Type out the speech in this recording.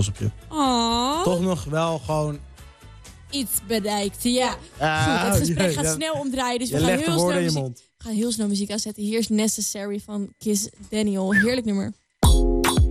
boos op je. Oh. Toch nog wel gewoon... Iets bereikt, ja. Goed, het gesprek gaat snel omdraaien, dus we gaan heel snel muziek aanzetten. Hier is Necessary van Kiss Daniel. Heerlijk nummer.